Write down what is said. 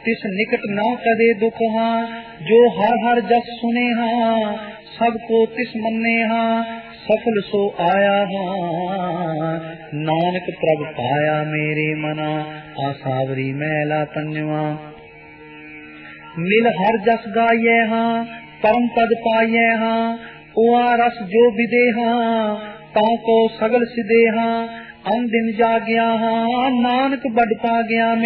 तिस निकट ना कदे दुख हाँ, जो हर हर जस सुने हाँ, सबको तिस मन्ने हाँ, सफल सो आया हाँ। नानक प्रभ पाया मेरे मना, आसावरी मैला पंजवा। मिल हर जस गाये हाँ, परम पद पाये हाँ, उआ रस जो विदे हाँ, ताको सगल सिदे हाँ। अन दिन जाग्या हाँ, नानक बड़ पा गया।